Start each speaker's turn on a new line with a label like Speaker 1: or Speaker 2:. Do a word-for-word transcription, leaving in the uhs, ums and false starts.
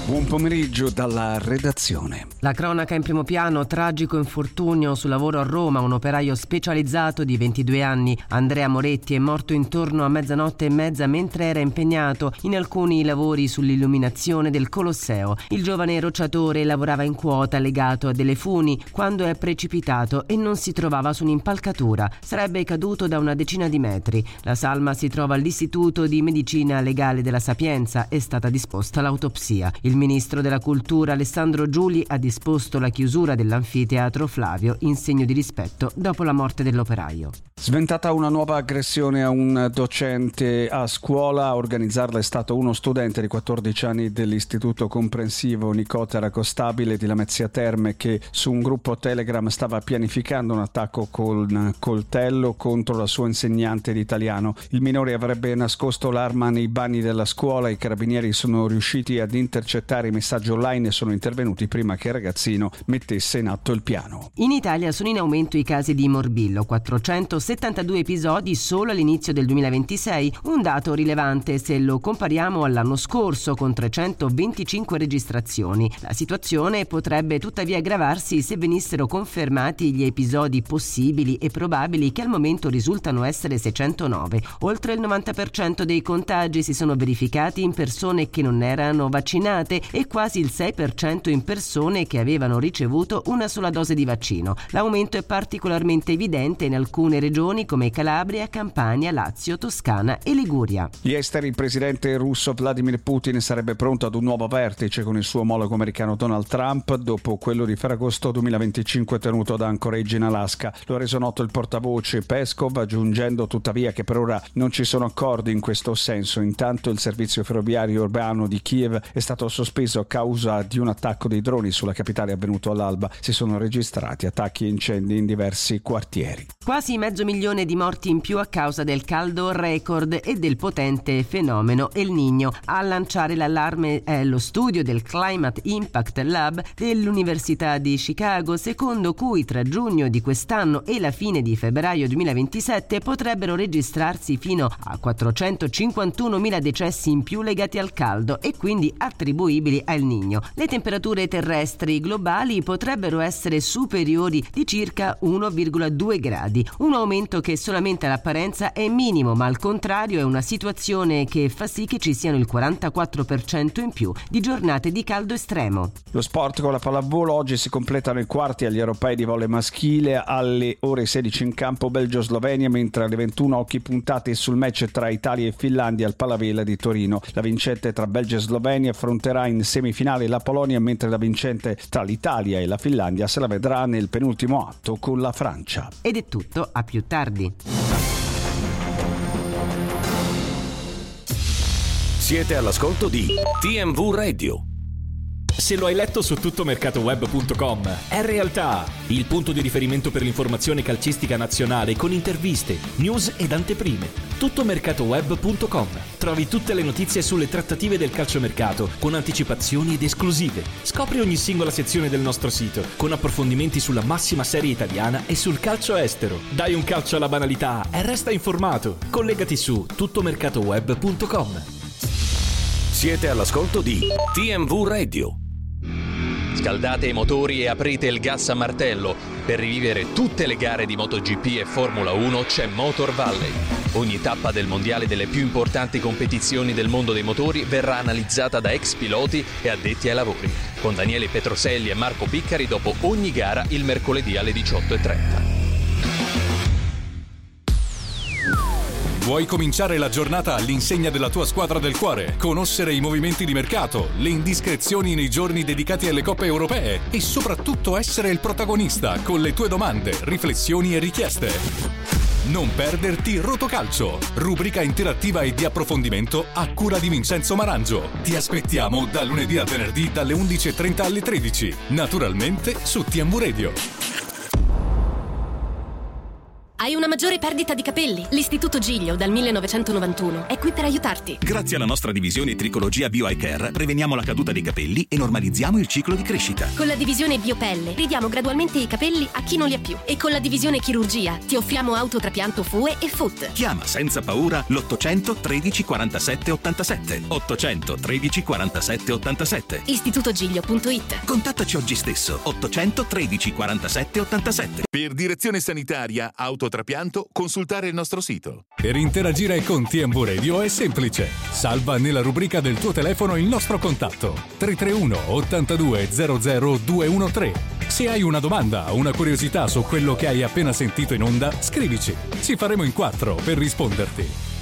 Speaker 1: Buon pomeriggio dalla redazione.
Speaker 2: La cronaca in primo piano, tragico infortunio sul lavoro a Roma. Un operaio specializzato di ventidue anni, Andrea Moretti, è morto intorno a mezzanotte e mezza mentre era impegnato in alcuni lavori sull'illuminazione del Colosseo. Il giovane rocciatore lavorava in quota legato a delle funi quando è precipitato e non si trovava su un'impalcatura. Sarebbe caduto da una decina di metri. La salma si trova all'Istituto di Medicina Legale della Sapienza. È stata disposta l'autopsia. Il Il ministro della Cultura Alessandro Giuli ha disposto la chiusura dell'anfiteatro Flavio in segno di rispetto dopo la morte dell'operaio.
Speaker 1: Sventata una nuova aggressione a un docente a scuola. A organizzarla è stato uno studente di quattordici anni dell'Istituto Comprensivo Nicote Aracostabile di Lamezia Terme, che su un gruppo Telegram stava pianificando un attacco con coltello contro la sua insegnante di italiano. Il minore avrebbe nascosto l'arma nei bagni della scuola. I carabinieri sono riusciti ad intercettare i messaggi online e sono intervenuti prima che il ragazzino mettesse in atto il piano.
Speaker 2: In Italia sono in aumento i casi di morbillo, quattrocentosettantadue episodi solo all'inizio del duemilaventisei, un dato rilevante se lo compariamo all'anno scorso con trecentoventicinque registrazioni. La situazione potrebbe tuttavia aggravarsi se venissero confermati gli episodi possibili e probabili, che al momento risultano essere seicentonove. Oltre il novanta per cento dei contagi si sono verificati in persone che non erano vaccinate e quasi il sei per cento in persone che avevano ricevuto una sola dose di vaccino. L'aumento è particolarmente evidente in alcune regioni come Calabria, Campania, Lazio, Toscana e Liguria.
Speaker 1: Gli esteri. Il presidente russo Vladimir Putin sarebbe pronto ad un nuovo vertice con il suo omologo americano Donald Trump dopo quello di Ferragosto duemilaventicinque tenuto ad Anchorage in Alaska. Lo ha reso noto il portavoce Peskov, aggiungendo tuttavia che per ora non ci sono accordi in questo senso. Intanto il servizio ferroviario urbano di Kiev è stato sospeso a causa di un attacco dei droni sulla capitale avvenuto all'alba. Si sono registrati attacchi e incendi in diversi quartieri.
Speaker 2: Quasi mezzo milione di morti in più a causa del caldo record e del potente fenomeno El Niño. A lanciare l'allarme è lo studio del Climate Impact Lab dell'Università di Chicago, secondo cui tra giugno di quest'anno e la fine di febbraio duemilaventisette potrebbero registrarsi fino a quattrocentocinquantunomila decessi in più legati al caldo e quindi attribuibili a El Niño. Le temperature terrestri globali potrebbero essere superiori di circa uno virgola due gradi, un aumento che solamente all'apparenza è minimo, ma al contrario è una situazione che fa sì che ci siano il quarantaquattro per cento in più di giornate di caldo estremo.
Speaker 1: Lo sport con la pallavolo. Oggi si completano i quarti agli europei di volley maschile. Alle ore sedici in campo Belgio-Slovenia, mentre alle ventuno occhi puntati sul match tra Italia e Finlandia al Palavela di Torino. La vincente tra Belgio e Slovenia affronterà in semifinale la Polonia, mentre la vincente tra l'Italia e la Finlandia se la vedrà nel penultimo atto con la Francia.
Speaker 2: Ed è tutto, a più tardi.
Speaker 3: Siete all'ascolto di T M V Radio.
Speaker 4: Se lo hai letto su tuttomercatoweb punto com, è realtà. Il punto di riferimento per l'informazione calcistica nazionale con interviste, news ed anteprime. tuttomercatoweb punto com. Trovi tutte le notizie sulle trattative del calciomercato con anticipazioni ed esclusive. Scopri ogni singola sezione del nostro sito con approfondimenti sulla massima serie italiana e sul calcio estero. Dai un calcio alla banalità e resta informato. Collegati su tuttomercatoweb punto com.
Speaker 3: Siete all'ascolto di T M V Radio.
Speaker 5: Scaldate i motori e aprite il gas a martello. Per rivivere tutte le gare di MotoGP e Formula uno c'è Motor Valley. Ogni tappa del mondiale delle più importanti competizioni del mondo dei motori verrà analizzata da ex piloti e addetti ai lavori, con Daniele Petroselli e Marco Piccari dopo ogni gara il mercoledì alle diciotto e trenta.
Speaker 6: Vuoi cominciare la giornata all'insegna della tua squadra del cuore? Conoscere i movimenti di mercato, le indiscrezioni nei giorni dedicati alle coppe europee e soprattutto essere il protagonista con le tue domande, riflessioni e richieste. Non perderti Rotocalcio, rubrica interattiva e di approfondimento a cura di Vincenzo Marangio. Ti aspettiamo da lunedì a venerdì dalle undici e trenta alle tredici, naturalmente su T M V Radio.
Speaker 7: Hai una maggiore perdita di capelli? L'Istituto Giglio dal millenovecentonovantuno è qui per aiutarti.
Speaker 8: Grazie alla nostra divisione Tricologia Bio Eye Care preveniamo la caduta dei capelli e normalizziamo il ciclo di crescita.
Speaker 7: Con la divisione Biopelle ridiamo gradualmente i capelli a chi non li ha più. E con la divisione Chirurgia ti offriamo autotrapianto F U E e F U T.
Speaker 8: Chiama senza paura l'ottocento tredici quarantasette ottantasette. ottocento tredici quarantasette ottantasette.
Speaker 7: istituto giglio punto it.
Speaker 8: Contattaci oggi stesso. ottocento tredici quarantasette ottantasette.
Speaker 9: Per direzione sanitaria, autotrapianto, consultare il nostro sito.
Speaker 6: Per interagire con T M V Radio è semplice. Salva nella rubrica del tuo telefono il nostro contatto tre tre uno ottantadue zero zero due uno tre. Se hai una domanda o una curiosità su quello che hai appena sentito in onda, scrivici. Ci faremo in quattro per risponderti.